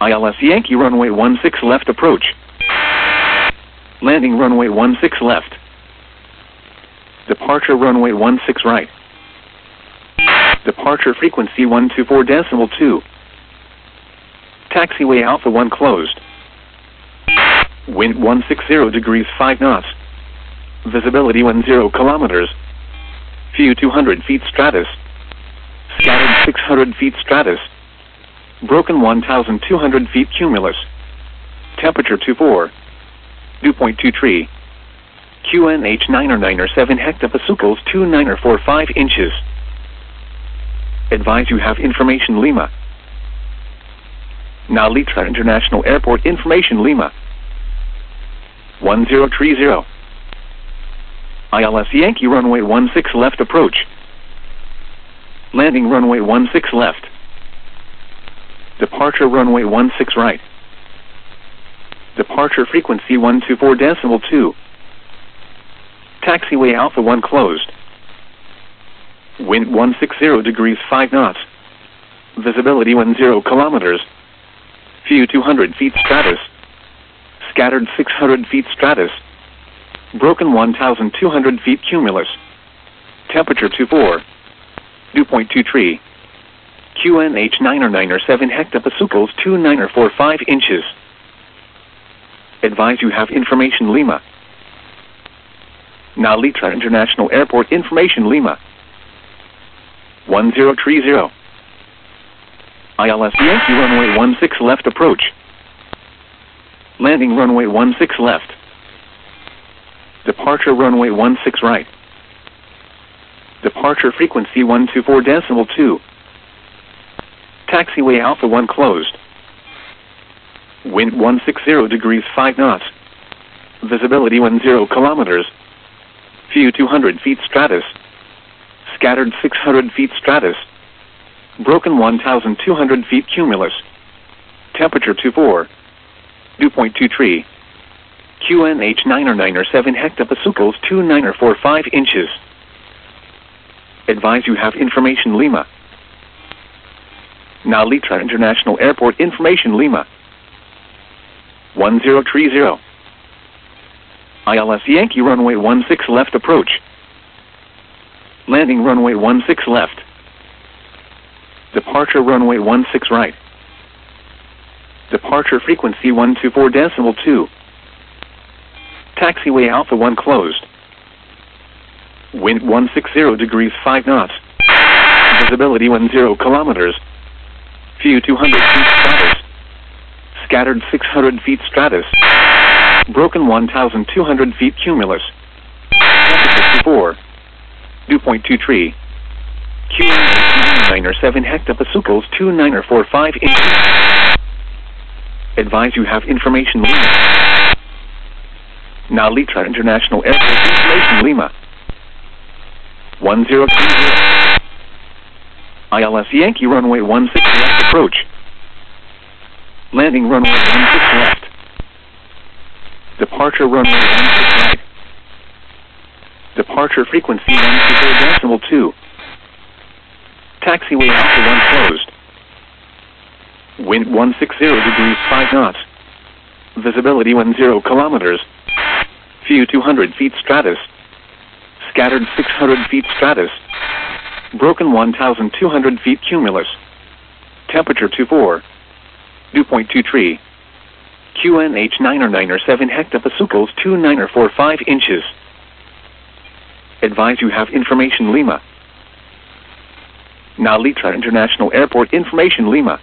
ILS Yankee runway 16 left approach. Landing runway 16 left. Departure runway 16 right. Departure frequency 124.2. Taxiway Alpha 1 closed. Wind 160 degrees 5 knots. Visibility 10 kilometers. View 200 feet stratus. Scattered 600 feet stratus. Broken 1,200 feet cumulus. Temperature 24. Dew point 23. QNH 997 hectopascals 2945 inches. Advise you have information Lima. Now Litra International Airport information Lima. 1030. ILS Yankee runway 16 left approach. Landing runway 16 left. Departure runway 16 right. Departure frequency 124.2. Taxiway Alpha 1 closed. Wind 160 degrees 5 knots. Visibility 10 kilometers. View 200 feet stratus. Scattered 600 feet stratus. Broken 1,200 feet cumulus. Temperature 24. Dew point 23. QNH 997 hectopascals 2945 inches. Advise you have information Lima. Now Litra International Airport information Lima. 1030. ILS Yankee runway 16 left approach. Landing runway 16 left. Departure runway 16 right. Departure frequency 124.2. Taxiway Alpha 1 closed. Wind 160 degrees 5 knots. Visibility 10 kilometers. View 200 feet stratus. Scattered 600 feet stratus. Broken 1,200 feet cumulus. Temperature 24. Dew point 23. QNH 997 hectopascals 2945 inches. Advise you have information Lima. Now Litra International Airport information Lima. 1030. ILS Yankee runway 16 left approach. Landing runway 16 left. Departure runway 16 right. Departure frequency 124.2. Taxiway Alpha 1 closed. Wind 160 degrees 5 knots. Visibility 10 kilometers. View 200 feet stratus. Scattered 600 feet stratus. Broken 1,200 feet cumulus. Temperature 24. Dew point 23. QNH 997 hectopascals 2945 inches. Advise you have information Lima. Now Litra International Airport information Lima. 1030. ILS Yankee runway 16 left approach. Landing runway 16 left. Departure runway 16 right. Departure frequency 124.2. Taxiway Alpha 1 closed. Wind 160 degrees 5 knots. Visibility 10 kilometers. View 200 feet stratus. Scattered 600 feet stratus. Broken 1,200 feet cumulus. Temperature 24. Dew point 23. QNH 997 hectopascals 2945 inches. Advise you have information Lima. Now Litra International Airport information Lima.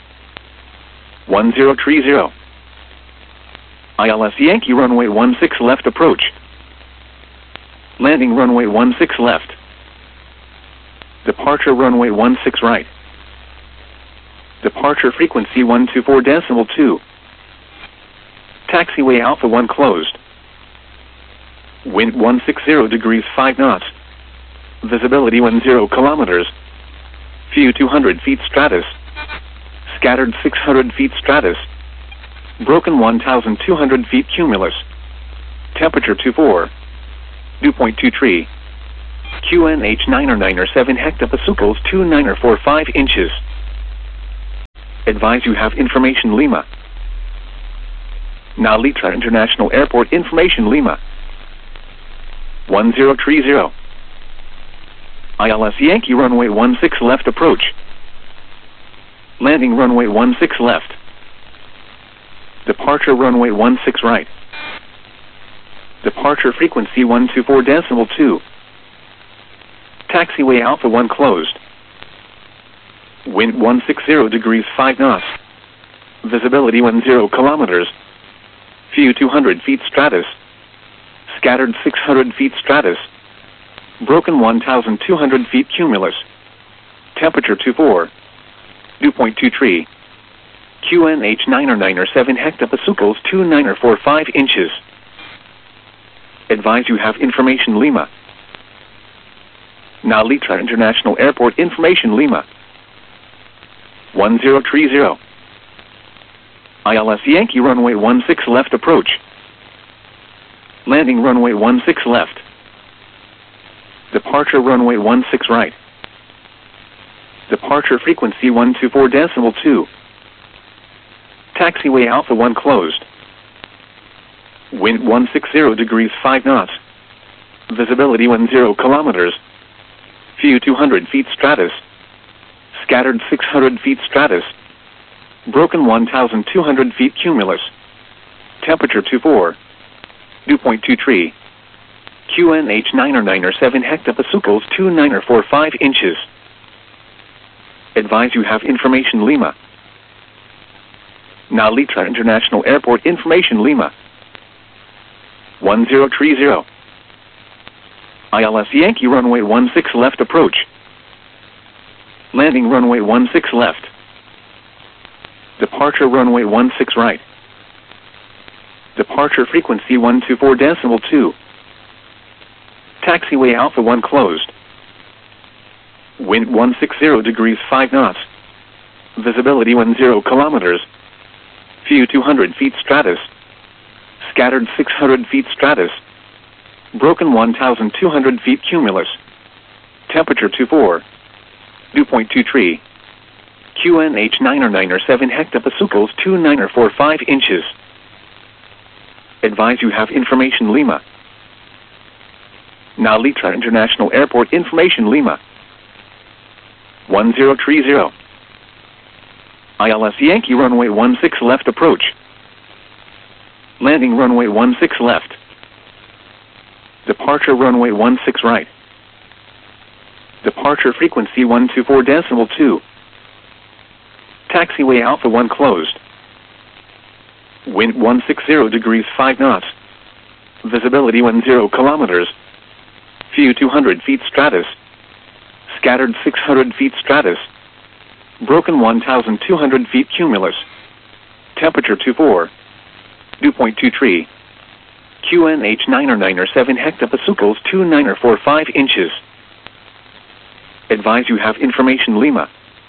1030. ILS Yankee runway 16 left approach. Landing runway 16 left. Departure runway 16 right. Departure frequency 124.2. Taxiway Alpha 1 closed. Wind 160 degrees 5 knots. Visibility 10 kilometers. View 200 feet stratus. Scattered 600 feet stratus. Broken 1,200 feet cumulus. Temperature 24. Dew point 23. QNH 997 hectopascals 2945 inches. Advise you have information Lima. Nalitra International Airport information Lima. 1030. ILS Yankee runway 16 left approach. Landing runway 16 left. Departure runway 16 right. Departure frequency 124.2. Taxiway Alpha 1 closed. Wind 160 degrees 5 knots. Visibility 10 kilometers. View 200 feet stratus. Scattered 600 feet stratus. Broken 1,200 feet cumulus. Temperature 24. Dew point 23. QNH 997 hectopascals 2945 inches. Advise you have information Lima. Nalitra International Airport information Lima. 1030. ILS Yankee runway 16 left approach. Landing runway 16 left. Departure runway 16 right. Departure frequency 124.2. Taxiway Alpha 1 closed. Wind 160 degrees 5 knots. Visibility 10 kilometers. View 200 feet stratus. Scattered 600 feet stratus. Broken 1,200 feet cumulus. Temperature 24. Dew point 23. QNH 997 hectopascals 2945 inches. Advise you have information Lima. Nalitra International Airport information Lima. 1030. ILS Yankee runway 16 left approach. Landing runway 16 left. Departure runway 16 right. Departure frequency 124.2. Taxiway Alpha 1 closed. Wind 160 degrees 5 knots. Visibility 10 kilometers. View 200 feet stratus. Scattered 600 feet stratus. Broken 1,200 feet cumulus. Temperature 24. Dew point 23. QNH 997 hectopascals 2945 inches. Advise you have information Lima. Nalitra International Airport information Lima. 1030. ILS Yankee runway 16 left approach. Landing runway 16 left. Departure runway 16 right. Departure frequency 124.2. Taxiway Alpha 1 closed. Wind 160 degrees 5 knots. Visibility 10 kilometers. View 200 feet stratus. Scattered 600 feet stratus. Broken 1,200 feet cumulus. Temperature 24. Dew point 23. QNH 997 hectopascals 2945 inches. Advise you have information Lima.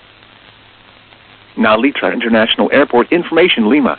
Nalitra International Airport information Lima.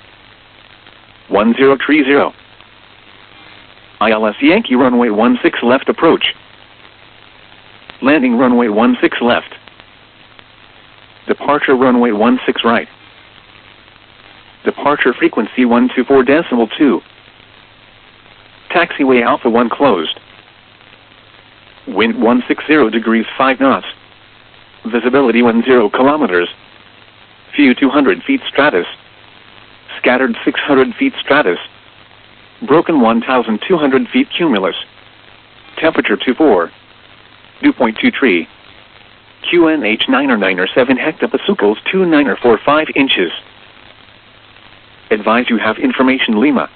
1030. ILS Yankee runway 16 left approach. Landing runway 16 left. Departure runway 16 right. Departure frequency 124.2. Taxiway Alpha 1 closed. Wind 160 degrees 5 knots. Visibility 10 kilometers. View 200 feet stratus. Scattered 600 feet stratus. Broken 1,200 feet cumulus. Temperature 24. Dew point 23. QNH 997 hectopascals 2945 inches. Advise you have information Lima.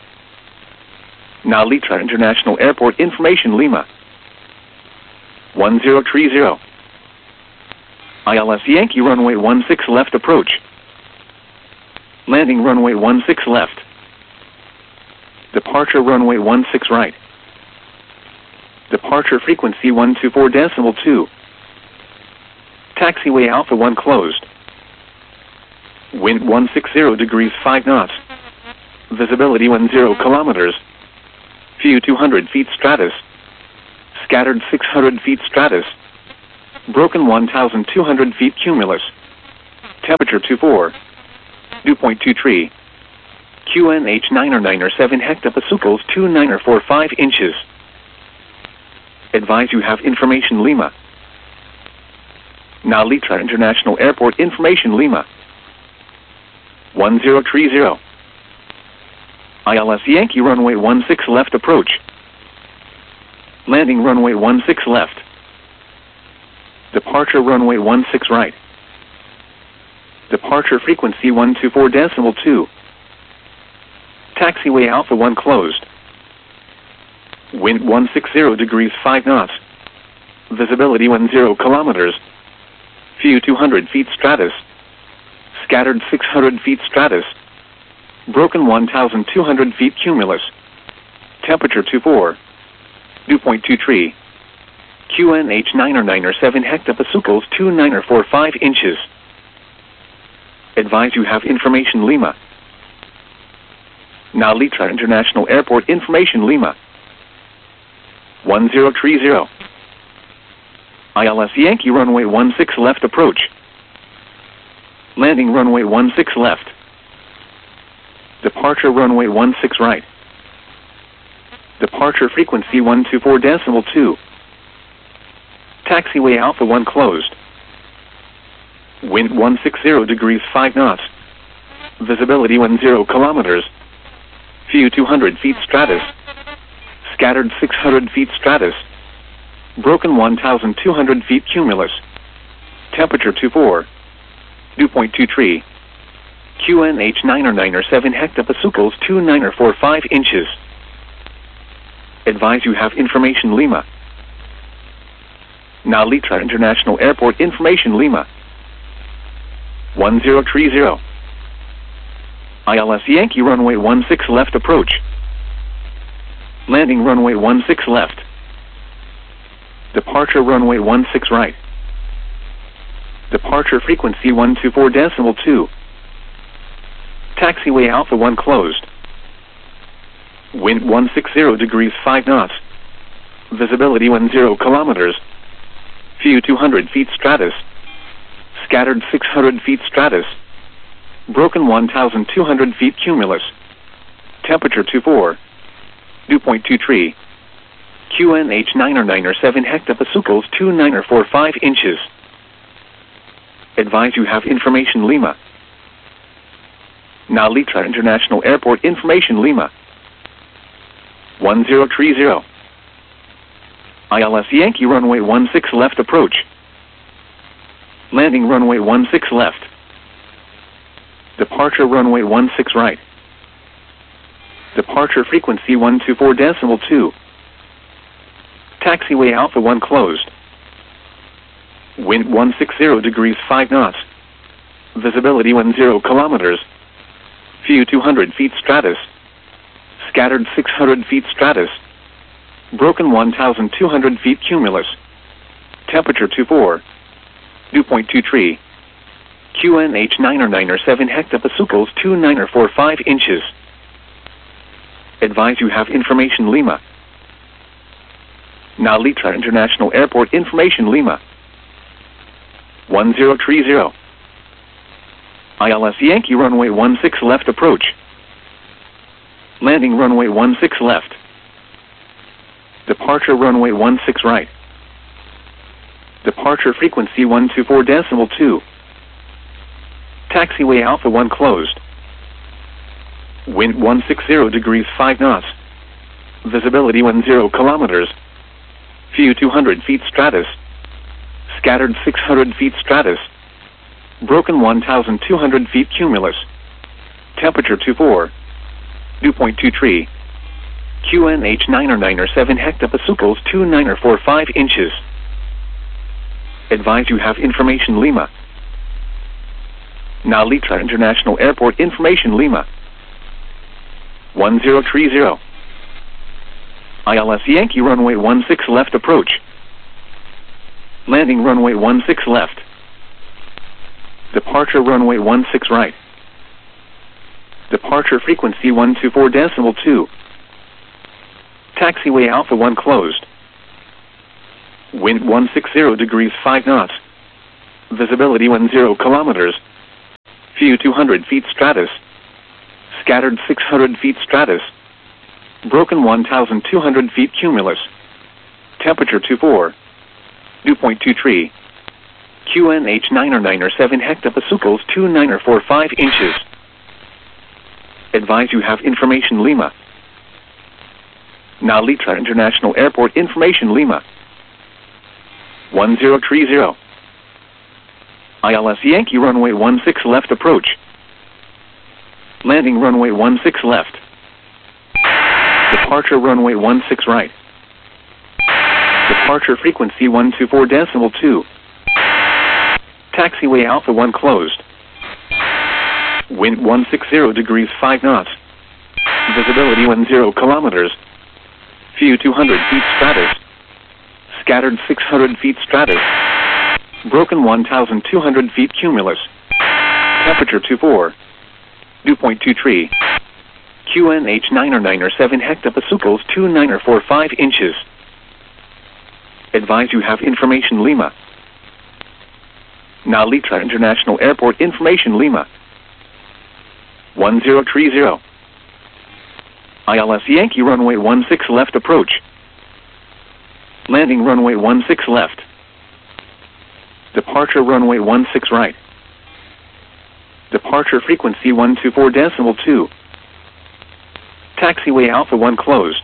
Nalitra International Airport information Lima. 1030. ILS Yankee runway 16 left approach. Landing runway 16 left. Departure runway 16 right. Departure frequency 124.2. Taxiway Alpha 1 closed. Wind 160 degrees 5 knots. Visibility 10 kilometers. View 200 feet stratus. Scattered 600 feet stratus. Broken 1,200 feet cumulus. Temperature 24. Dew point 23. QNH 997 hectopascals 2945 inches. Advise you have information Lima. Now Litra International Airport information Lima. 1030. ILS Yankee runway 16 left approach. Landing runway 16 left. Departure runway 16 right. Departure frequency 124.2. Taxiway Alpha 1 closed. Wind 160 degrees 5 knots. Visibility 10 kilometers. View 200 feet stratus. Scattered 600 feet stratus. Broken 1,200 feet cumulus. Temperature 24. Dew point 23. QNH 997 hectopascals 2945 inches. Advise you have information Lima. Now Litra International Airport information Lima. 1030. ILS Yankee runway 16 left approach. Landing runway 16 left. Departure runway 16 right. Departure frequency 124.2. Taxiway Alpha 1 closed. Wind 160 degrees 5 knots. Visibility 10 kilometers. View 200 feet stratus. Scattered 600 feet stratus. Broken 1,200 feet cumulus. Temperature 24. Dew point 23. QNH 997 hectopascals 2945 inches. Advise you have information Lima. Now Litra International Airport information Lima. 1030. ILS Yankee runway 16 left approach. Landing runway 16 left. Departure runway 16 right. Departure frequency 124.2. Taxiway Alpha 1 closed. Wind 160 degrees 5 knots. Visibility 10 kilometers. View 200 feet stratus. Scattered 600 feet stratus. Broken 1,200 feet cumulus. Temperature 24. Dew point 23. QNH 997 hectopascals 2945 inches. Advise you have information Lima. Now Litra International Airport information Lima. 1030. ILS Yankee runway 16 left approach. Landing runway 16 left. Departure runway 16 right. Departure frequency 124.2. Taxiway Alpha 1 closed. Wind 160 degrees 5 knots. Visibility 10 kilometers. View 200 feet stratus. Scattered 600 feet stratus. Broken 1,200 feet cumulus. Temperature 24. Dew point 23. QNH 997 hectopascals 2945 inches. Advise you have information Lima. Now Litra International Airport information Lima. 1030. ILS Yankee runway 16 left approach. Landing runway 16 left. Departure runway 16 right. Departure frequency 124.2. Taxiway Alpha 1 closed. Wind 160 degrees 5 knots. Visibility 10 kilometers. View 200 feet stratus. Scattered 600 feet stratus. Broken 1,200 feet cumulus. Temperature 24. Dew point 23. QNH 997 hectopascals 2945 inches. Advise you have information Lima. Now Litra International Airport information Lima. 1030. ILS Yankee runway 16 left approach. Landing runway 16 left. Departure runway 16 right. Departure frequency 124.2. Taxiway Alpha 1 closed. Wind 160 degrees 5 knots. Visibility 10 kilometers. Few 200 feet stratus. Scattered 600 feet stratus. Broken 1,200 feet cumulus. Temperature 24. Dew point 23. QNH 9 or 7 hectopascals 29 or 45 inches. Advise you have information Lima. Nalitra International Airport information Lima. 1030. ILS Yankee runway 16 left approach. Landing runway 16 left. Departure runway 16 right. Departure frequency 124.2. Taxiway Alpha 1 closed. Wind 160 degrees 5 knots. Visibility 10 kilometers. Few 200 feet stratus. Scattered 600 feet stratus. Broken 1,200 feet cumulus. Temperature 24. Dew point 23. QNH 9 or 7 hectopascals 29 or 45 inches. Advise you have information Lima. Nalitra International Airport information Lima. 1030. ILS Yankee runway 16 left approach. Landing runway 16 left. Departure runway 16 right. Departure frequency 124.2. Taxiway Alpha 1 closed.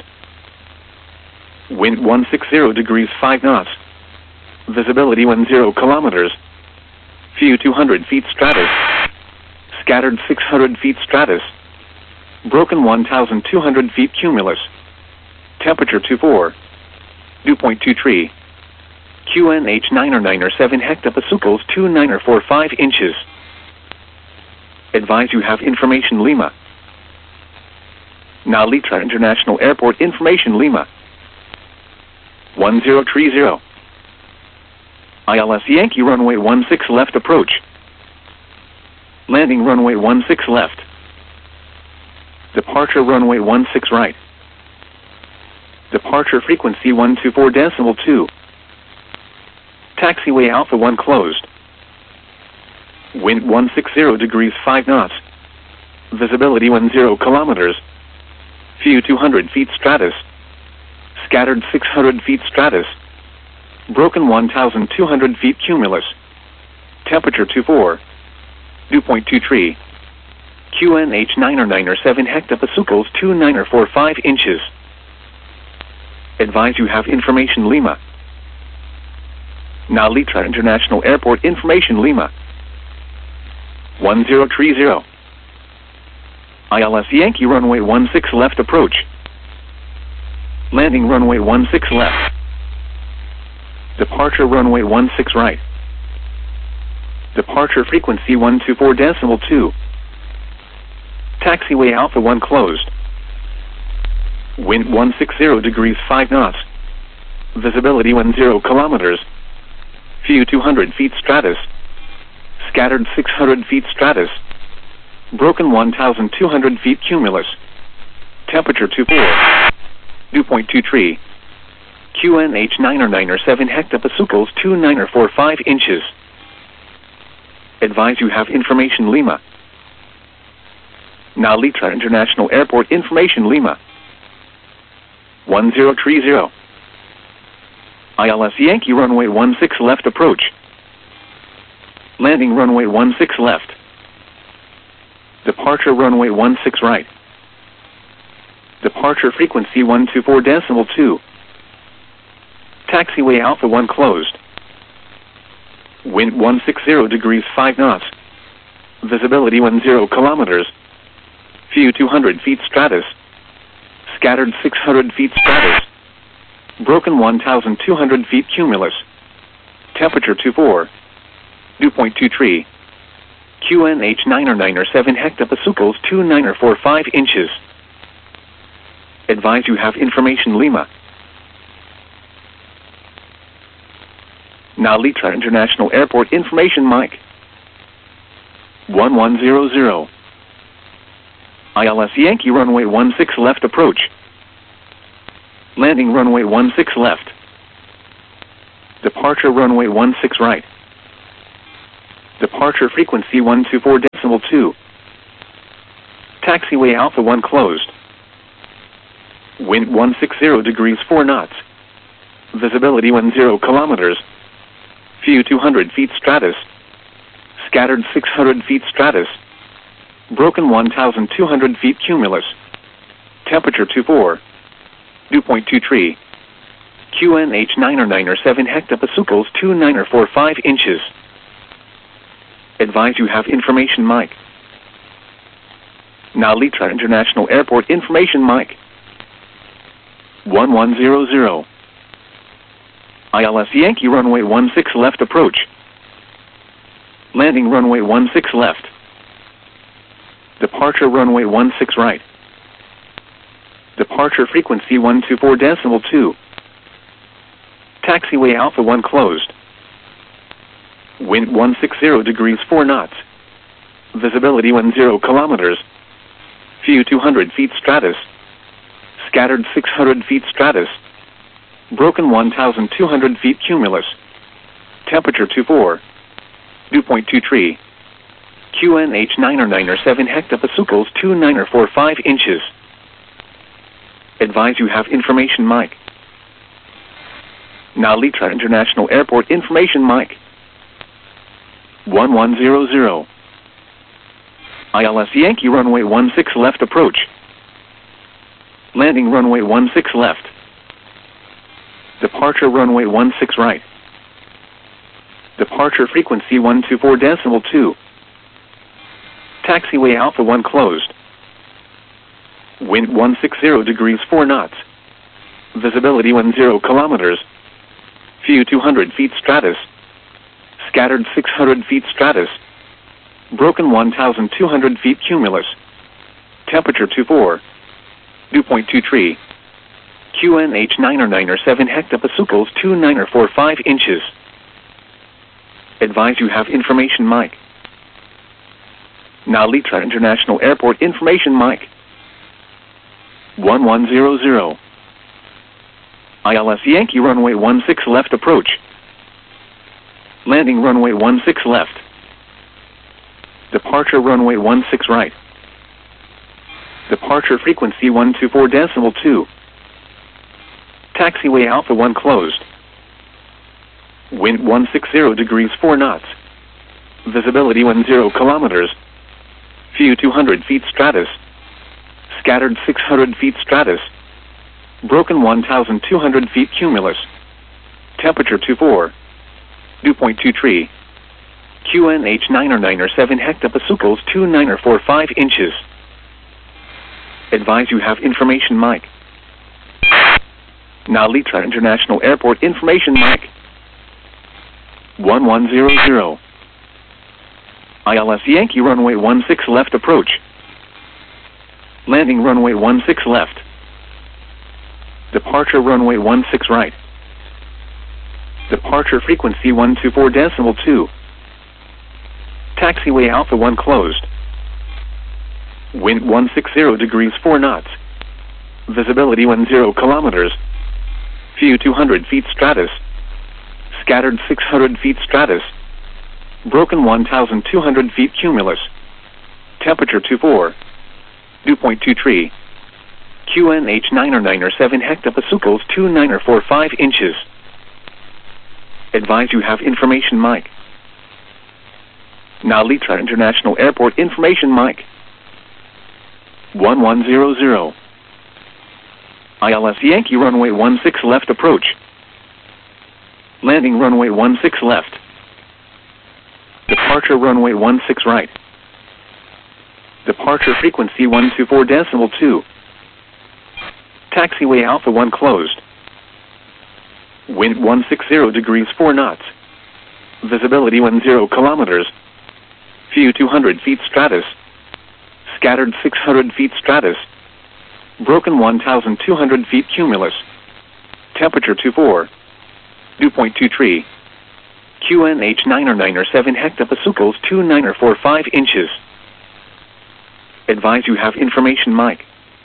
Wind 160 degrees 5 knots. Visibility 10 kilometers. Few 200 feet stratus. Scattered 600 feet stratus. Broken 1,200 feet cumulus. Temperature 24. Dew point 23. QNH 9 or 7 hectopascals 29 or 45 inches. Advise you have information Lima. Nalitra International Airport information Lima. 1030. ILS Yankee runway 16 left approach. Landing runway 16 left. Departure runway 16 right. Departure frequency 124.2. Taxiway Alpha 1 closed. Wind 160 degrees 5 knots. Visibility 10 kilometers. Few 200 feet stratus. Scattered 600 feet stratus. Broken 1,200 feet cumulus. Temperature 24. Dew point 23. QNH 9 or 7 hectopascals 29 or 45 inches. Advise you have information Lima. Nalitra International Airport information Lima. 1030. ILS Yankee runway 16 left approach. Landing runway 16 left. Departure runway 16 right. Departure frequency 124.2. Taxiway Alpha 1 closed. Wind 160 degrees 5 knots. Visibility 10 kilometers. Few 200 feet stratus. Scattered 600 feet stratus. Broken 1,200 feet cumulus. Temperature 24. Dew point 23. QNH 9 or 7 hectopascals 29 or 45 inches. Advise you have information Lima. Nalitra International Airport information Lima. 1030. ILS Yankee runway 16 left approach. Landing runway 16 left. Departure runway 16 right. Departure frequency 124.2. Taxiway Alpha 1 closed. Wind 160 degrees 5 knots. Visibility 10 kilometers. Few 200 feet stratus. Scattered 600 feet stratus. Broken 1,200 feet cumulus. Temperature 24. Dew point 23. QNH 9 or 7 hectopascals 29 or 45 inches. Advise you have information Lima. Nalitra International Airport information Mike. 1100. ILS Yankee runway 16 left approach. Landing runway 16 left. Departure runway 16 right. Departure frequency 124.2. Taxiway Alpha 1 closed. Wind 160 degrees 4 knots. Visibility 10 kilometers. View 200 feet stratus. Scattered 600 feet stratus. Broken 1,200 feet cumulus. Temperature 24. Dew point 23. QNH 997 hectopascals 2945 inches. Advise you have information mic. Nalitra International Airport information mic. 1100. ILS Yankee runway 16 left approach. Landing runway 16 left. Departure runway 16 right. Departure frequency 124.2. Taxiway Alpha 1 closed. Wind 160 degrees 4 knots. Visibility 10 kilometers. View 200 feet stratus. Scattered 600 feet stratus. Broken 1,200 feet cumulus. Temperature 24. Dew point 23. QNH 997 hectopascals 2945 inches. Advise you have information mic. Nalitra International Airport information mic. 1100. ILS Yankee runway 16 left approach. Landing runway 16 left. Departure runway 16 right. Departure frequency 124.2. Taxiway Alpha 1 closed. Wind 160 degrees 4 knots. Visibility 10 kilometers. View 200 feet stratus. Scattered 600 feet stratus. Broken 1,200 feet cumulus. Temperature 24. Dew point 23. QNH 997 hectopascals 2945 inches. Advise you have information mic. Nalitra International Airport information mic. 1100. ILS Yankee runway 16 left approach. Landing runway 16 left. Departure runway 16 right. Departure frequency 124.2. Taxiway Alpha 1 closed. Wind 160 degrees 4 knots. Visibility 10 kilometers. View 200 feet stratus. Scattered 600 feet stratus. Broken 1,200 feet cumulus. Temperature 24. Dew point 23. QNH 997 hectopascals 2945 inches. Advise you have information mic. Nalitra International Airport information mic. 1100. ILS Yankee runway 16 left approach. Landing runway 16 left. Departure runway 16 right. Departure frequency 124.2. Taxiway Alpha 1 closed. Wind 160 degrees 4 knots. Visibility 10 kilometers. View 200 feet stratus. Scattered 600 feet stratus. Broken 1,200 feet cumulus. Temperature 24. Dew point 23. QNH 997 hectopascals 2945 inches. Advise you have information mic. Nalitra International Airport information mic. 1100. ILS Yankee runway 16 left approach. Landing runway 16 left. Departure runway 16 right. Departure frequency 124.2. Taxiway Alpha 1 closed. Wind 160 degrees 4 knots. Visibility 10 kilometers. View 200 feet stratus. Scattered 600 feet stratus. Broken 1,200 feet cumulus. Temperature 24. Dew point 23. QNH 997 hectopascals 2945 inches. Advise you have information mic.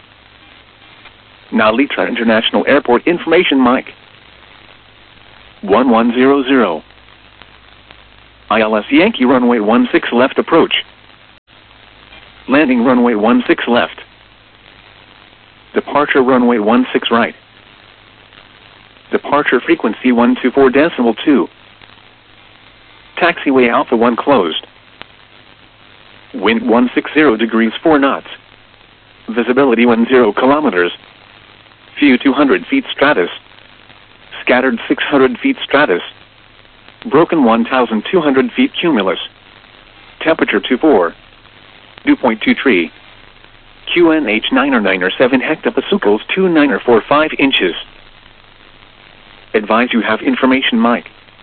Nalitra International Airport information mic. 1100. ILS Yankee runway 16 left approach. Landing runway 16 left. Departure runway 16 right. Departure frequency 124.2. Taxiway Alpha 1 closed. Wind 160 degrees 4 knots. Visibility 10 kilometers. Few 200 feet stratus. Scattered 600 feet stratus. Broken 1,200 feet cumulus. Temperature 24. Dew point 23. QNH 997 hectopascals 2945 inches. Advise you have information mic.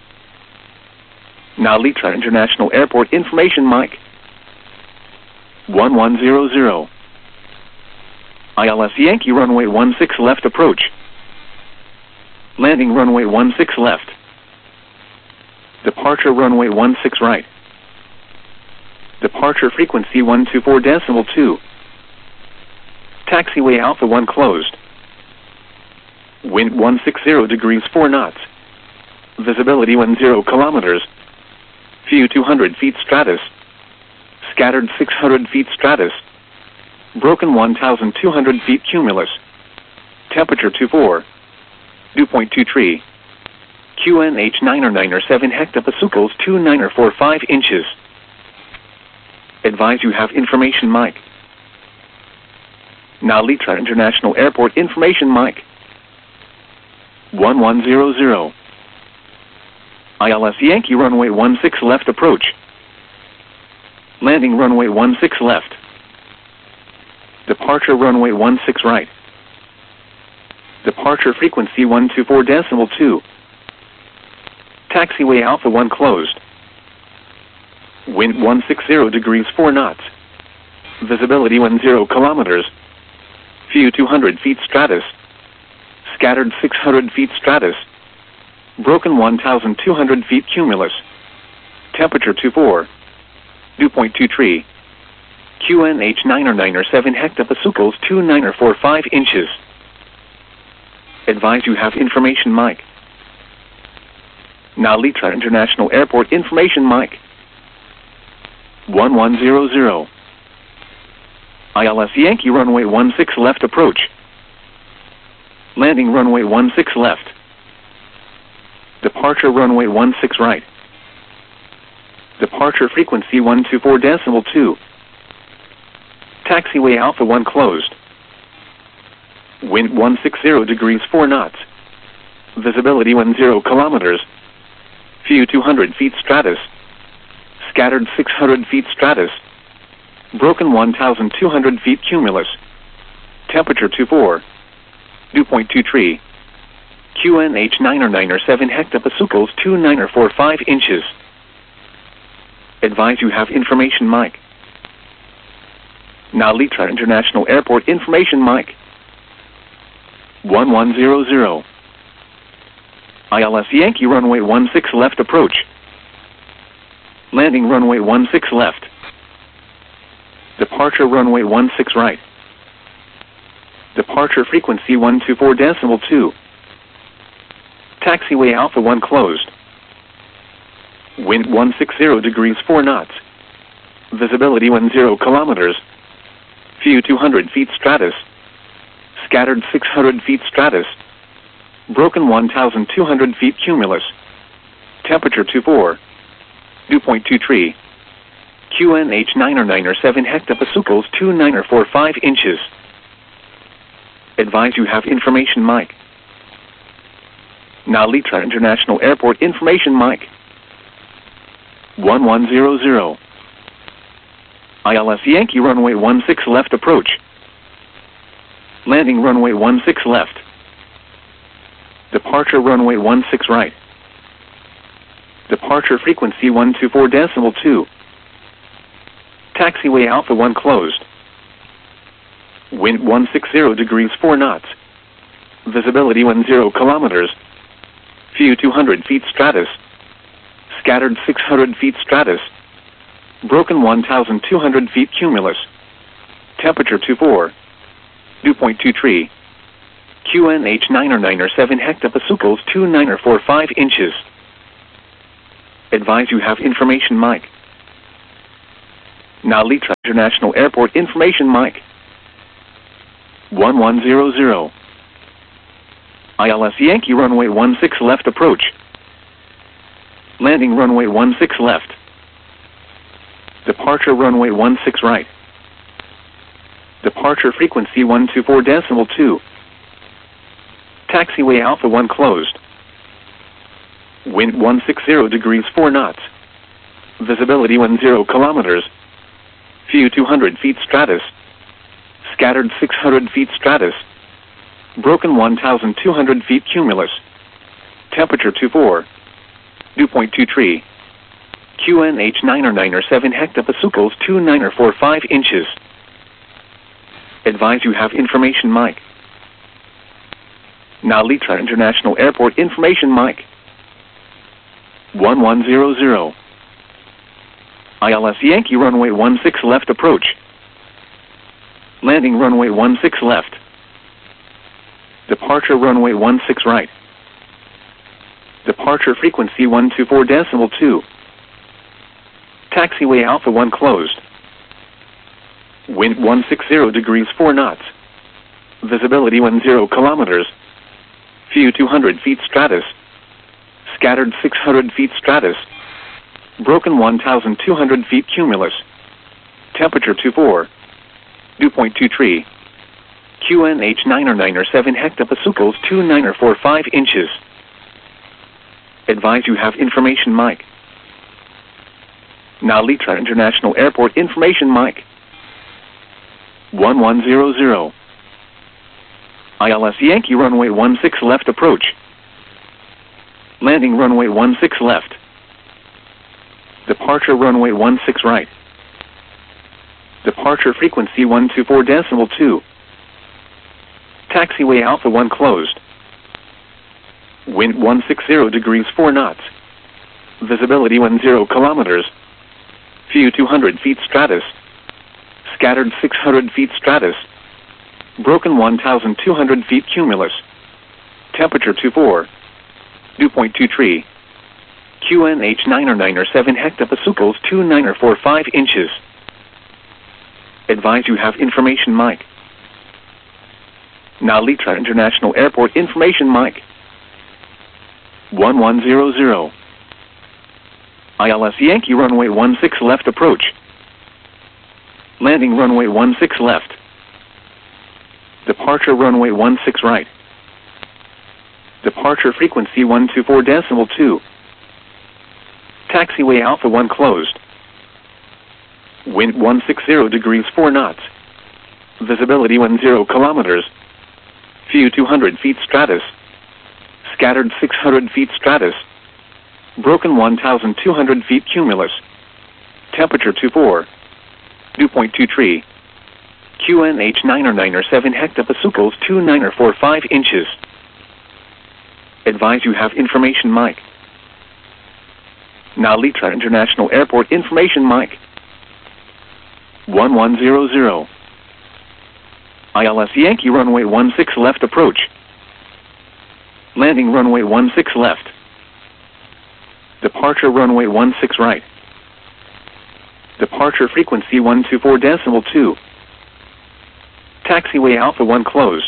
Nalitra International Airport information mic. 1100. ILS Yankee runway 16 left approach. Landing runway 16 left. Departure runway 16 right. Departure frequency 124.2. Taxiway Alpha 1 closed. Wind 160 degrees 4 knots. Visibility 10 kilometers. Few 200 feet stratus. Scattered 600 feet stratus. Broken 1,200 feet cumulus. Temperature 24. Dew point 23. QNH 997 hectopascals 2945 inches. Advise you have information mic. Nalitra International Airport information mic. 1100. ILS Yankee runway 16 left approach. Landing runway 16 left. Departure runway 16 right. Departure frequency 124.2. Taxiway Alpha 1 closed. Wind 160 degrees 4 knots. Visibility 10 kilometers. Few 200 feet stratus. Scattered 600 feet stratus. Broken 1,200 feet cumulus. Temperature 24. Dew point 23. QNH 997 hectopascals 2945 inches. Advise you have information mic. Nalitra International Airport information mic. 1100. ILS Yankee runway 16 left approach. Landing runway 16 left. Departure runway 16 right. Departure frequency 124.2. Taxiway Alpha 1 closed. Wind 160 degrees 4 knots. Visibility 10 kilometers. Few 200 feet stratus. Scattered 600 feet stratus. Broken 1,200 feet cumulus. Temperature 24. Dew point 23. QNH 997 hectopascals 2945 inches. Advise you have information mic. Nalitra International Airport information mic. 1100. ILS Yankee runway 16 left approach. Landing runway 16 left. Departure runway 16 right. Departure frequency 124.2. Taxiway Alpha 1 closed. Wind 160 degrees 4 knots. Visibility 10 kilometers. Few 200 feet stratus. Scattered 600 feet stratus. Broken 1,200 feet cumulus. Temperature 24. Dew point 23. QNH 997 hectopascals 2945 inches. Advise you have information mic. Nalitra International Airport information mic. 1100. ILS Yankee runway 16 left approach. Landing runway 16 left. Departure runway 16 right. Departure frequency 124.2. Taxiway Alpha 1 closed. Wind 160 degrees 4 knots. Visibility 10 kilometers. Few 200 feet stratus. Scattered 600 feet stratus. Broken 1,200 feet cumulus. Temperature 24. Dew point 23. QNH 997 hectopascals 2945 inches. Advise you have information mic. Narita International Airport information mic. 1100. ILS Yankee runway 16 left approach. Landing runway 16 left. Departure runway 16 right. Departure frequency 124.2. Taxiway Alpha 1 closed. Wind 160 degrees 4 knots. Visibility 10 kilometers. View 200 feet stratus. Scattered 600 feet stratus. Broken 1,200 feet cumulus. Temperature 24. Dew point 23. QNH 997 hectopascals 2945 inches. Advise you have information mic. Narita International Airport information mic. 1100. ILS Yankee runway 16 left approach. Landing runway 16 left. Departure runway 16 right. Departure frequency 124.2. Taxiway Alpha 1 closed. Wind 160 degrees 4 knots. Visibility 10 kilometers. View 200 feet stratus. Scattered 600 feet stratus. Broken 1,200 feet cumulus. Temperature 24. Dew point 23. QNH 997 hectopascals 2945 inches. Advise you have information mic. Narita International Airport information mic. 1100. ILS Yankee runway 16 left approach. Landing runway 16 left. Departure runway 16 right. Departure frequency 124.2. Taxiway Alpha 1 closed. Wind 160 degrees 4 knots. Visibility 10 kilometers. View 200 feet stratus. Scattered 600 feet stratus. Broken 1,200 feet cumulus. Temperature 24. Dew point 23. QNH 997 hectopascals 2945 inches. Advise you have information mic. Narita International Airport information mic. 1100. ILS Yankee runway 16 left approach. Landing runway 16 left. Departure runway 16 right. Departure frequency 124.2. Taxiway Alpha 1 closed. Wind 160 degrees 4 knots. Visibility 10 kilometers. View 200 feet stratus. Scattered 600 feet stratus. Broken 1,200 feet cumulus. Temperature 24. Dew point 23. QNH 997 hectopascals 2945 inches. Advise you have information mic. Narita International Airport information mic. 1100. ILS Yankee runway 16 left approach. Landing runway 16 left. Departure runway 16 right. Departure frequency 124.2. Taxiway Alpha 1 closed.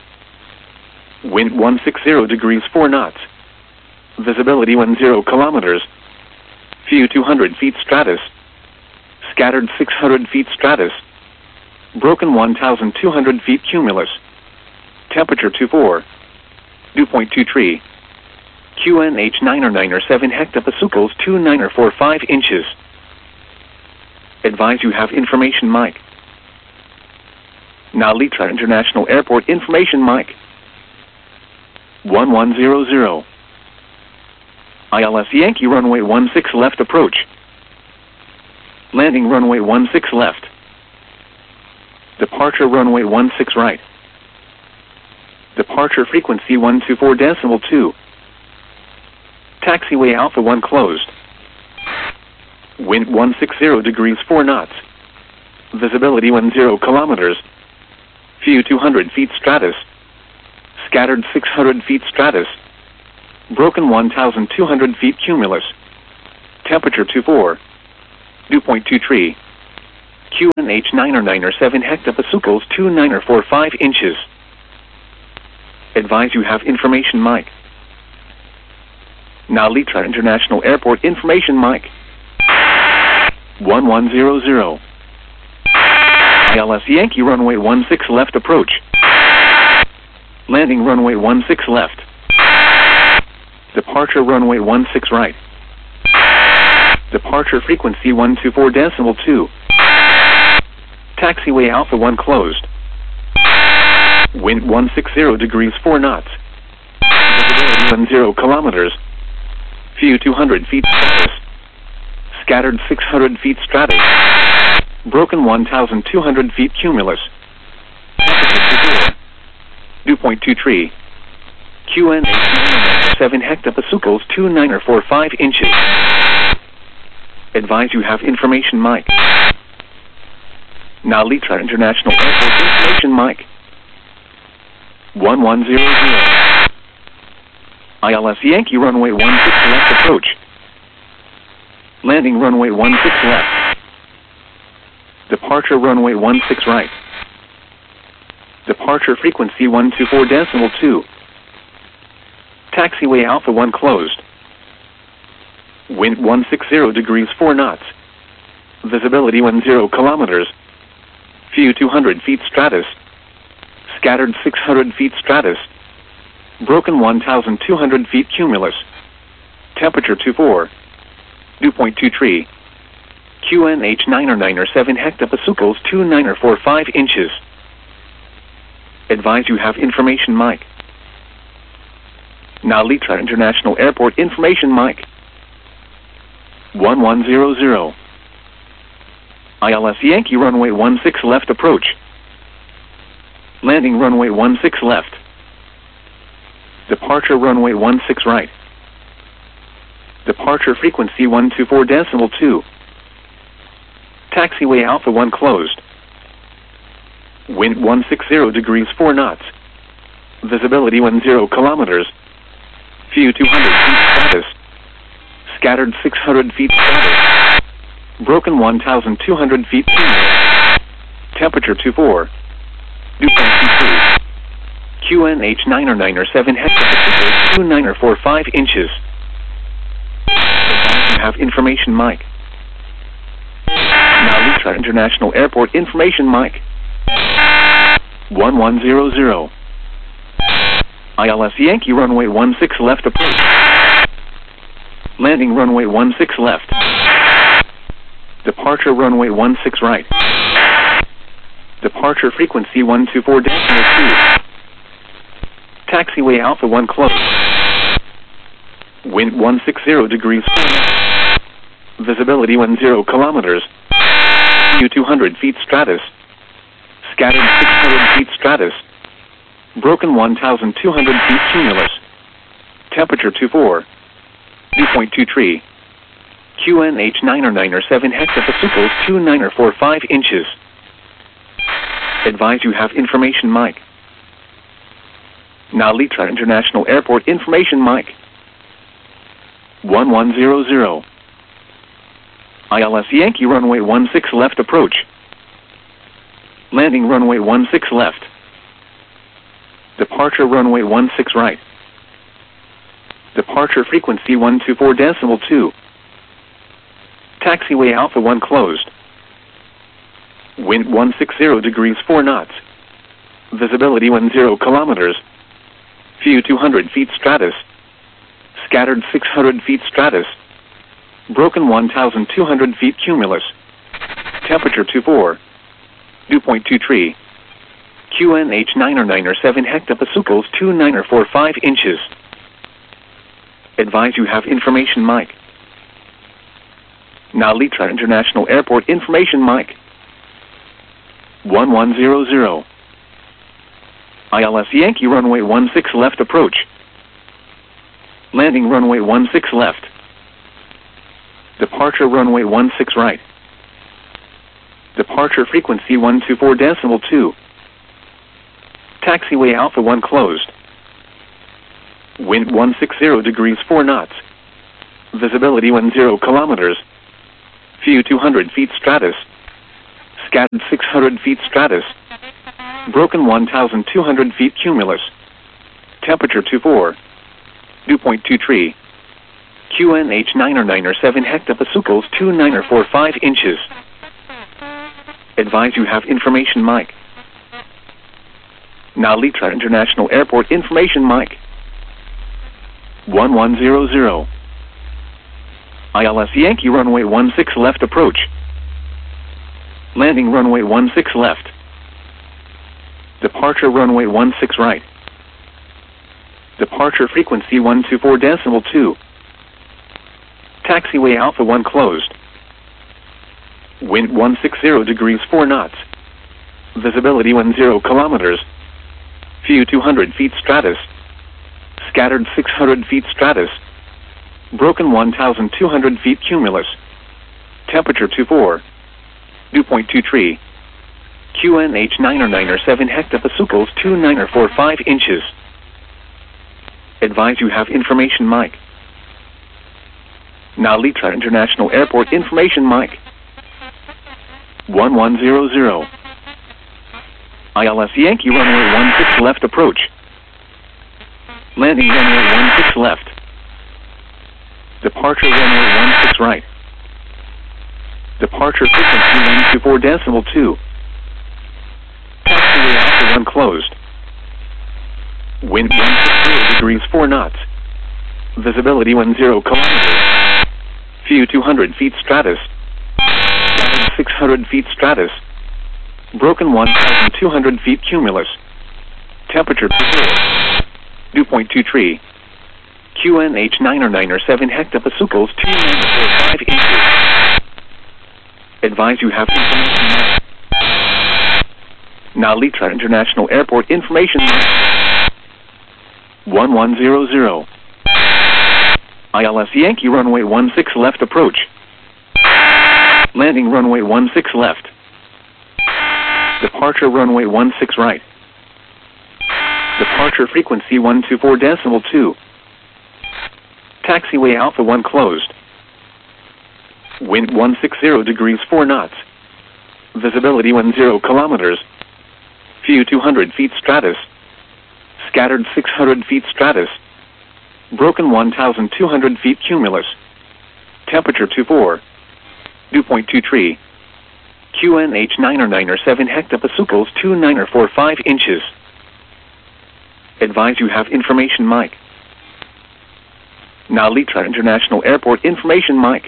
Wind 160 degrees 4 knots. Visibility 10 kilometers. View 200 feet stratus. Scattered 600 feet stratus. Broken 1,200 feet cumulus. Temperature 24. Dew point 23. QNH 997 hectopascals 2945 inches. Advise you have information mic. Narita International Airport information mic. 1100. ILS Yankee runway 16 left approach. Landing runway 16 left. Departure runway 16 right. Departure frequency 124.2. Taxiway Alpha 1 closed. Wind 160 degrees 4 knots. Visibility 10 kilometers. View 200 feet stratus. Scattered 600 feet stratus. Broken 1,200 feet cumulus. Temperature 24. Dew point 23. QNH 997 hectopascals 2945 inches. Advise you have information mic. Now Litra International Airport information mic. 1100. ILS Yankee runway 16 left approach. Landing runway 16 left. Departure runway 16 right. Departure frequency 124.2. Taxiway Alpha 1 closed. Wind 160 degrees 4 knots. Visibility 10 kilometers. View 200 feet stratus. Scattered 600 feet stratus. Broken 1,200 feet cumulus. Temperature 24. Dew point 23. QNH 7 hectopascals 2945 inches. Advise you have information mic. Now Litra International Airport information mic. 1100. ILS Yankee runway 16 left approach. Landing runway 16 left. Departure runway 16 right. Departure frequency 124.2. Taxiway Alpha 1 closed. Wind 160 degrees 4 knots. Visibility 10 kilometers. View 200 feet stratus. Scattered 600 feet stratus. Broken 1,200 feet cumulus. Temperature 24. Dew point 23. QNH 997 hectopascals 2945 inches. Advise you have information mic. Now Litra International Airport information mic. 1100. ILS Yankee runway 16 left approach. Landing runway 16 left. Departure runway 16 right. Departure frequency 124.2. Taxiway Alpha 1 closed. Wind 160 degrees 4 knots. Visibility 10 kilometers. View 200 feet stratus. Scattered 600 feet stratus. Broken 1,200 feet cumulus. Temperature 24. Dew point 23. QNH 997 hectopascals 2945 inches. Advise you have information mic. Now Litra International Airport information mic. 1100. ILS Yankee runway 16 left approach. Landing runway 16 left. Departure runway 16 right. Departure frequency 124.2. Taxiway Alpha 1 closed. Wind 160 degrees 4 knots. Visibility 10 kilometers. View 200 feet stratus. Scattered 600 feet stratus. Broken 1,200 feet cumulus. Temperature 24. Dew point 23. QNH 997 hectopascals 2945 inches. Advise you have information mic. Now Litra International Airport information mic. 1100. ILS Yankee runway 16 left approach. Landing runway 16 left. Departure runway 16 right. Departure frequency 124.2. Taxiway Alpha 1 closed. Wind 160 degrees 4 knots. Visibility 10 kilometers. View 200 feet stratus. Scattered 600 feet stratus. Broken 1,200 feet cumulus. Temperature 24. Dew point 23. QNH 997 hectopascals 2945 inches. Advise you have information mic. Now Litra International Airport information mic. 1100. ILS Yankee runway 16 left approach. Landing runway 16 left. Departure runway 16 right. Departure frequency 124.2. Taxiway Alpha 1 closed. Wind 160 degrees 4 knots. Visibility 10 kilometers. View 200 feet stratus. Scattered 600 feet stratus. Broken 1,200 feet cumulus. Temperature 24. Dew point 23. QNH 9 or 7 hectopascals 29 or 45 inches. Advise you have information mic. Nalitra International Airport information mic. 1100. ILS Yankee runway 16 left approach. Landing runway 16 left. Departure runway 16 right. Departure frequency 124.2. Taxiway Alpha 1 closed. Wind 160 degrees 4 knots. Visibility 10 kilometers. View 200 feet stratus. Scattered 600 feet stratus. Broken 1,200 feet cumulus. Temperature 24. Dew point 23. QNH 9 or 7 hectopascals 29 or 45 inches. Advise you have information mic. Nalitra International Airport information mic. 1100. ILS Yankee runway 16 left approach. Landing runway 16 left. Departure runway 16 right. Departure frequency 124.2. Taxiway Alpha 1 closed. Wind 160 degrees 4 knots. Visibility 10 kilometers. View 200 feet stratus. 600 feet stratus. Broken 1,200 feet cumulus. Temperature 24. Dew point 23. QNH 9 or 7 hectopascals 2.45 inches. Advise you have information mic. Nalitra International Airport information mic. 1100. ILS Yankee runway 16 left approach. Landing runway 16 left. Departure runway 16 right. Departure frequency 124.2. Taxiway Alpha 1 closed. Wind 160 degrees 4 knots. Visibility 10 kilometers. View 200 feet stratus. Scattered 600 feet stratus. Broken 1,200 feet cumulus. Temperature 24. Dew point 23. QNH 9 or 7 hectopascals 29 or 45 inches. Advise you have information mic. Nalitra International Airport information mic.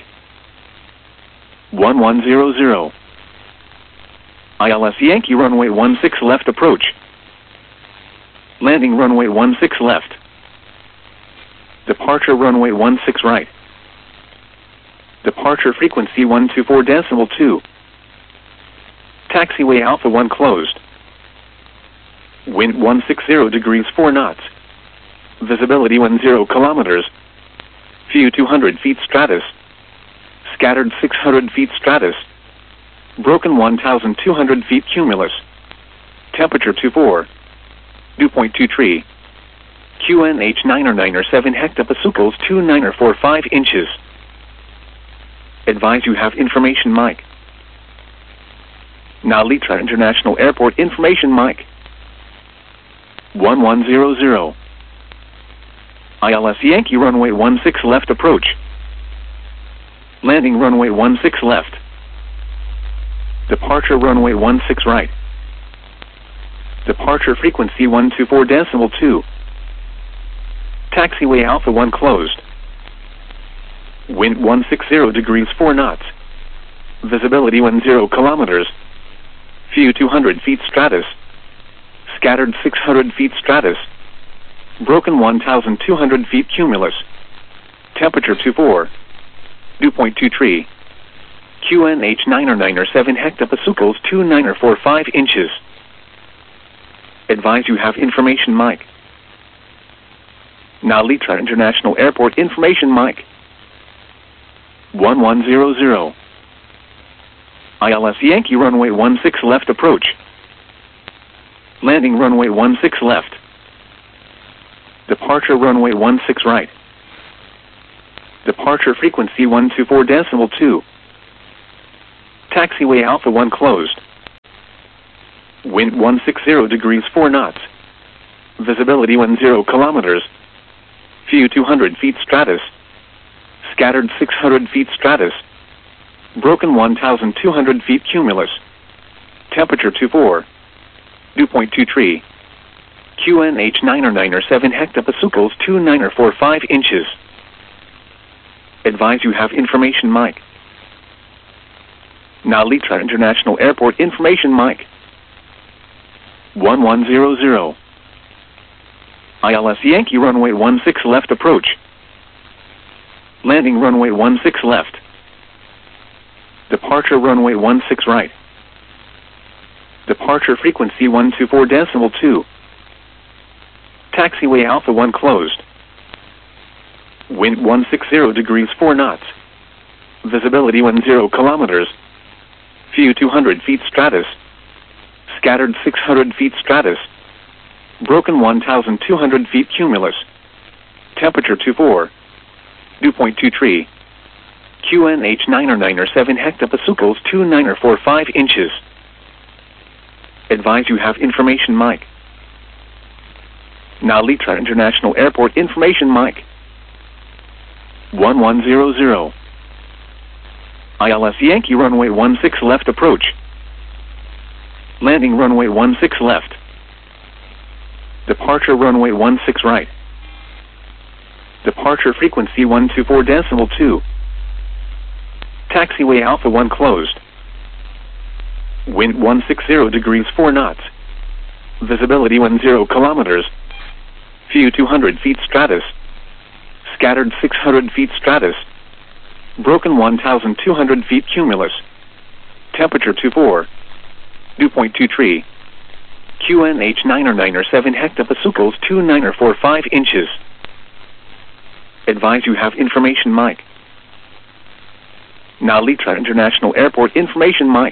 1100. ILS Yankee runway 16 left approach. Landing runway 16 left. Departure runway 16 right. Departure frequency 124.2. Taxiway Alpha 1 closed. Wind 160 degrees 4 knots. Visibility 10 kilometers. View 200 feet stratus. Scattered 600 feet stratus. Broken 1,200 feet cumulus. Temperature 24. Dew point 23. QNH 9 or 7 hectopascals 29 or 45 inches. Advise you have information mic. Nalitra International Airport information mic. 1100. ILS Yankee runway 16 left approach. Landing runway 16 left. Departure runway 16 right. Departure frequency 124.2. Taxiway Alpha 1 closed. Wind 160 degrees 4 knots. Visibility 10 kilometers. View 200 feet stratus. Scattered 600 feet stratus. Broken 1,200 feet cumulus. Temperature 24. Dew point 23. QNH 9 or 7 hectopascals 29 or 45 inches. Advise you have information mic. Nalitra International Airport information mic. 1100. ILS Yankee runway 16 left approach. Landing runway 16 left. Departure runway 16 right. Departure frequency 124.2. Taxiway Alpha 1 closed. Wind 160 degrees 4 knots. Visibility 10 kilometers. View 200 feet stratus. Scattered 600 feet stratus. Broken 1,200 feet cumulus. Temperature 24. Dew point 23. QNH 997 hectopascals 2945 inches. Advise you have information mic. Nalitra International Airport information mic. 1100. ILS Yankee runway 16 left approach. Landing runway 16 left. Departure runway 16 right. Departure frequency 124.2. Taxiway Alpha 1 closed. Wind 160 degrees 4 knots. Visibility 10 kilometers. View 200 feet stratus. Scattered 600 feet stratus. Broken 1,200 feet cumulus. Temperature 24. Dew point 23. QNH 997 hectopascals 2945 inches. Advise you have information mic. Nalitra International Airport information mic. 1100. ILS Yankee runway 16 left approach. Landing runway 16 left. Departure runway 16 right. Departure frequency 124.2. Taxiway Alpha 1 closed. Wind 160 degrees 4 knots. Visibility 10 kilometers. View 200 feet stratus. Scattered 600 feet stratus. Broken 1,200 feet cumulus. Temperature 24. Dew point 23. QNH 997 hectopascals 2945 inches. Advise you have information mic. Nalitra International Airport information mic.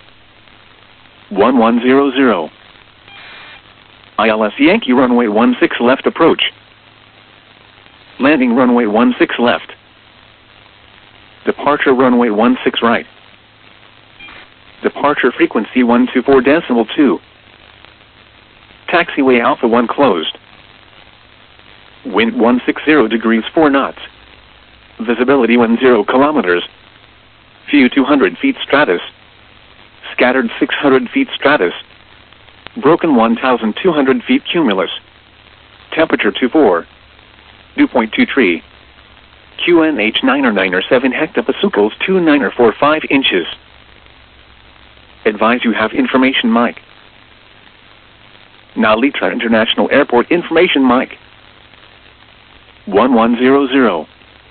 1100. ILS Yankee runway 16 left approach. Landing runway 16 left. Departure runway 16 right. Departure frequency 124.2. Taxiway Alpha 1 closed. Wind 160 degrees 4 knots. Visibility 10 kilometers. View 200 feet stratus. Scattered 600 feet stratus. Broken 1,200 feet cumulus. Temperature 24. Dew point 23. QNH 997 hectopascals 2945 inches. Advise you have information mic. Nalitra International Airport information mic. 1100.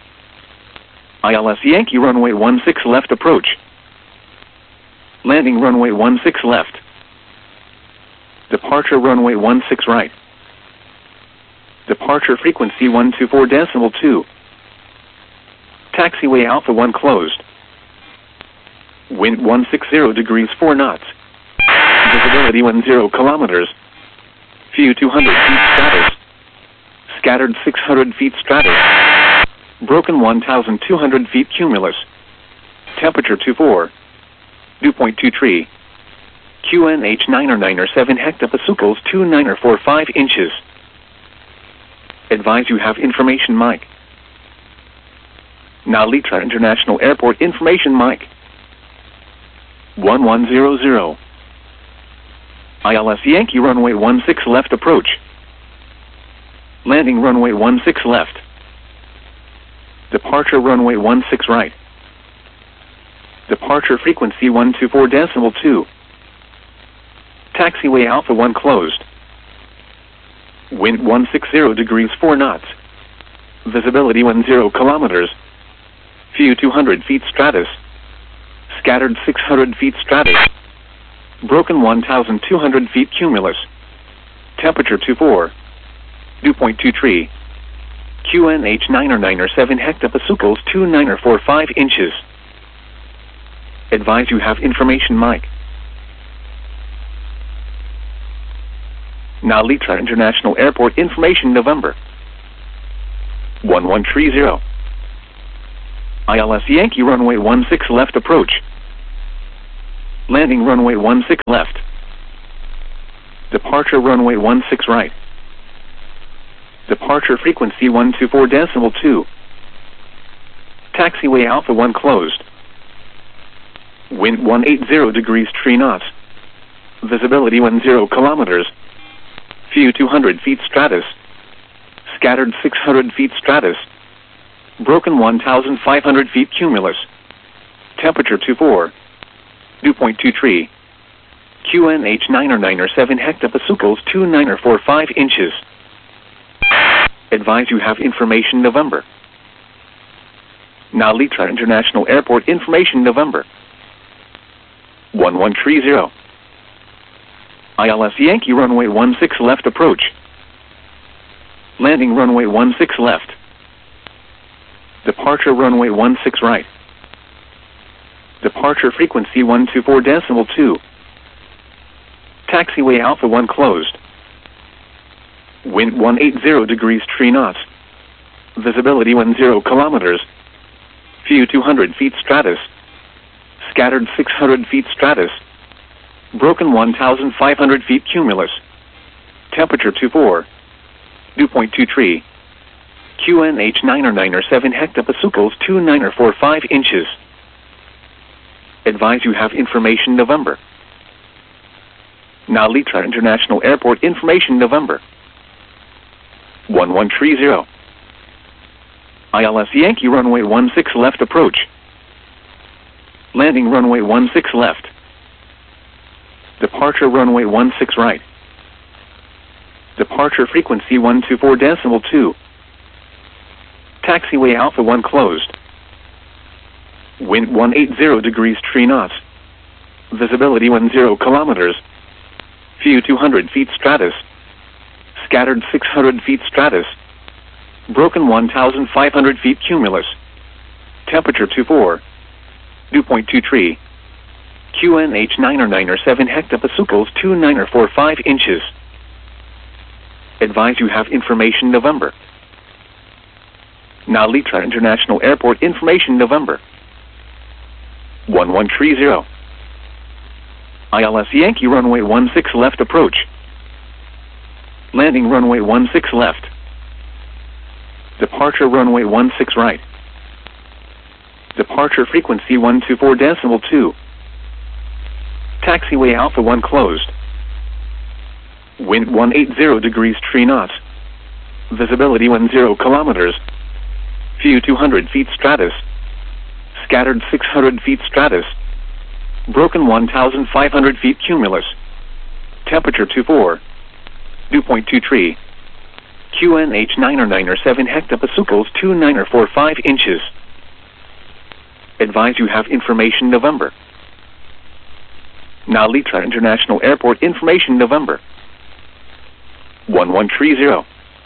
ILS Yankee runway 16 left approach. Landing runway 16 left. Departure runway 16 right. Departure frequency 124.2. Taxiway Alpha 1 closed. Wind 160 degrees 4 knots. Visibility 10 kilometers. View 200 feet stratus. Scattered 600 feet stratus. Broken 1,200 feet cumulus. Temperature 24. Dew point 23. QNH 997 hectopascals 2945 inches. Advise you have information mic. Nalitra International Airport information mic. 1100. ILS Yankee runway 16 left approach. Landing runway 16 left. Departure runway 16 right. Departure frequency 124.2. Taxiway Alpha 1 closed. Wind 160 degrees 4 knots. Visibility 10 kilometers. View 200 feet stratus. Scattered 600 feet stratus. Broken 1,200 feet cumulus. Temperature 24. Dew point 23. QNH 997 hectopascals 2945 inches. Advise you have information mic. Nalitra International Airport information November. 1130. ILS Yankee runway 16 left approach. Landing runway 16 left. Departure runway 16 right. Departure frequency 124.2. Taxiway Alpha 1 closed. Wind 180 degrees 3 knots. Visibility 10 kilometers. View 200 feet stratus. Scattered 600 feet stratus. Broken 1,500 feet cumulus. Temperature 24. Dew point 23. QNH 997 hectopascals 2945 inches. Advise you have information November. Narita International Airport information November. 1130. ILS Yankee runway 16 left approach. Landing runway 16 left. Departure runway 16 right. Departure frequency 124.2. Taxiway Alpha 1 closed. Wind 180 degrees 3 knots. Visibility 10 kilometers. View 200 feet stratus. Scattered 600 feet stratus. Broken 1,500 feet cumulus. Temperature 24. Dew point 23. QNH 997 hectopascals 2945 inches. Advise you have information November. Narita International Airport information November. 1130. ILS Yankee runway 16 left approach. Landing runway 16 left. Departure runway 16 right. Departure frequency 124.2. Taxiway Alpha 1 closed. Wind 180 degrees 3 knots. Visibility 10 kilometers. View 200 feet stratus. Scattered 600 feet stratus. Broken 1,500 feet cumulus. Temperature 24. Dew point 23. QNH 997 hectopascals 2945 inches. Advise you have information November. Narita International Airport information November. 1130. ILS Yankee runway 16 left approach. Landing runway 16 left. Departure runway 16 right. Departure frequency 124.2. Taxiway Alpha 1 closed. Wind 180 degrees 3 knots. Visibility 10 kilometers. View 200 feet stratus. Scattered 600 feet stratus. Broken 1,500 feet cumulus. Temperature 24. Dew point 23. QNH 997 hectopascals 2945 inches. Advise you have information November. Narita International Airport information November. 1130.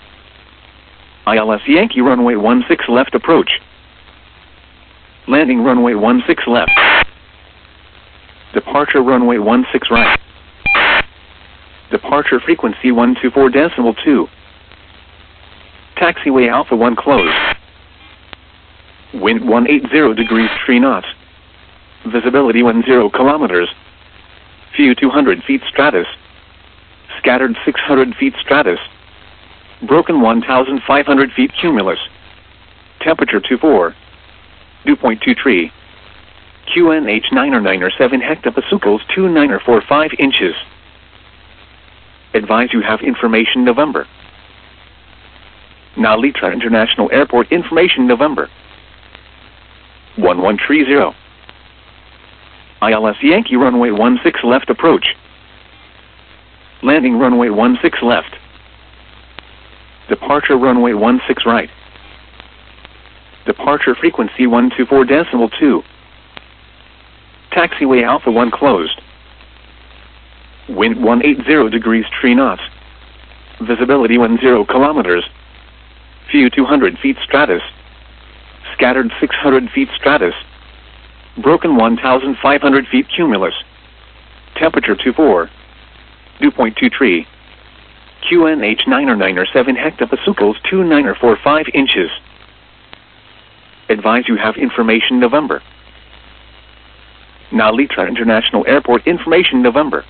ILS Yankee runway 16 left approach. Landing runway 16 left. Departure runway 16 right. Departure frequency 124.2. Taxiway Alpha 1 closed. Wind 180 degrees 3 knots. Visibility 10 kilometers. View 200 feet stratus. Scattered 600 feet stratus. Broken 1,500 feet cumulus. Temperature 24. Dew point 23. QNH 997 hectopascals 2945 inches. Advise you have information November. Narita International Airport information November. 1130. ILS Yankee runway 16 left approach. Landing runway 16 left. Departure runway 16 right. Departure frequency 124.2. Taxiway Alpha 1 closed. Wind 180 degrees 3 knots. Visibility 10 kilometers. View 200 feet stratus. Scattered 600 feet stratus. Broken 1,500 feet cumulus. Temperature 24. Dew point 23. QNH 997 hectopascals 2945 inches. Advise you have information November. Nalitra International Airport information November.